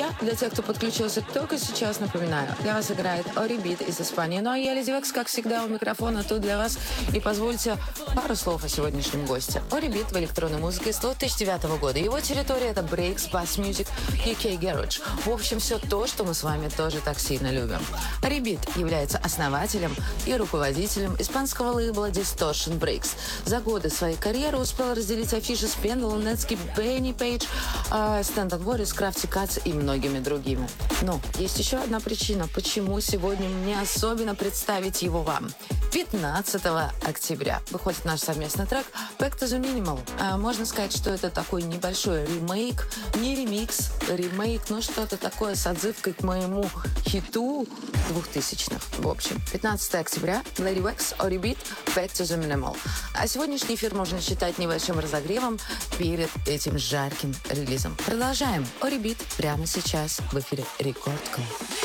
Друзья, для тех, кто подключился только сейчас, напоминаю, для вас играет Орибит из Испании. Ну а я, Леди Векс, как всегда, у микрофона тут для вас. И позвольте пару слов о сегодняшнем госте. Орибит в электронной музыке с 2009 года. Его территория — это брейкс, бас мьюзик, UK Garage. В общем, все то, что мы с вами тоже так сильно любим. Орибит является основателем и руководителем испанского лейбла Distortion Breaks. За годы своей карьеры успел разделить афиши с Пендл, Нетски, Бенни Пейдж, Стэнтон Борис, Крафти Кац и многими другими. Но есть еще одна причина, почему сегодня мне особенно представить его вам. 15 октября выходит наш совместный трек Back to the Minimal. Можно сказать, что это такой небольшой ремейк, не ремикс, ремейк, но что-то такое с отзывкой к моему хиту 2000-х. В общем, 15 октября, Lady Wax, Oribit, Back to the Minimal. А сегодняшний эфир можно считать небольшим разогревом перед этим жарким релизом. Продолжаем. Oribit прямо сейчас в эфире Рекорд Клаб.